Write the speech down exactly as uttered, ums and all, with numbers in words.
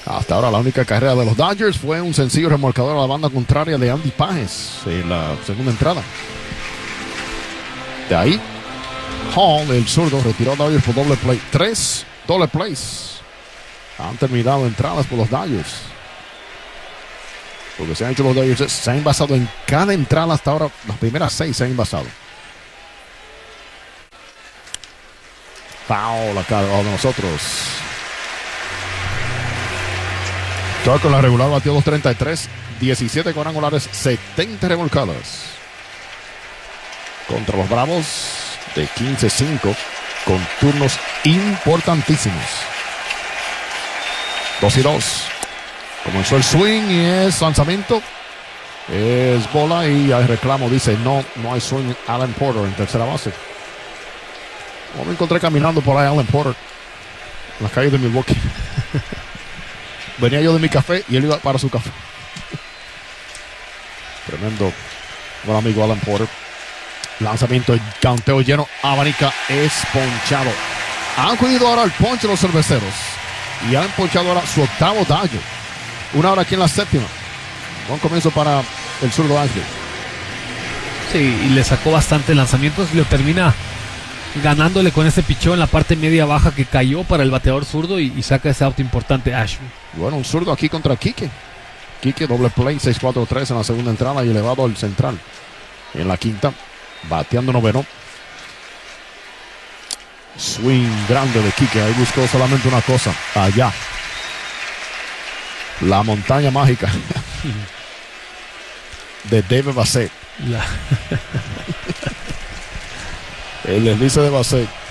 Hasta ahora la única carrera de los Dodgers fue un sencillo remolcador a la banda contraria de Andy Páez en la segunda entrada. De ahí, Hall, el zurdo, retiró a Dodgers por doble play. Tres doble plays han terminado entradas por los Dodgers. Lo que se han hecho los Dodgers es, se han envasado en cada entrada hasta ahora. Las primeras seis se han envasado. Foul acá de nosotros. Todo con la regular batió dos treinta y tres, diecisiete cuadrangulares, setenta remolcadas. Contra los Bravos de quince cinco con turnos importantísimos. dos y dos. Comenzó el swing y es lanzamiento. Es bola y hay reclamo. Dice no, no hay swing. Alan Porter en tercera base. Oh, me encontré caminando por ahí Alan Porter en las calles de Milwaukee. Venía yo de mi café y él iba para su café. Tremendo buen amigo Alan Porter. Lanzamiento, canteo lleno, abanica, es ponchado. Han cogido ahora el ponche los cerveceros y han ponchado ahora su octavo Dodger. Una hora aquí en la séptima. Buen comienzo para el zurdo Ángel. Sí, y le sacó bastante lanzamientos y lo termina ganándole con ese pichón en la parte media baja que cayó para el bateador zurdo y, y saca ese auto importante Ashby. Bueno, un zurdo aquí contra Quique. Quique doble play, seis cuatro tres en la segunda entrada y elevado al central. En la quinta, bateando noveno. Swing grande de Quique. Ahí buscó solamente una cosa. Allá. La montaña mágica de David Bassett. La... El deslice de Bassett.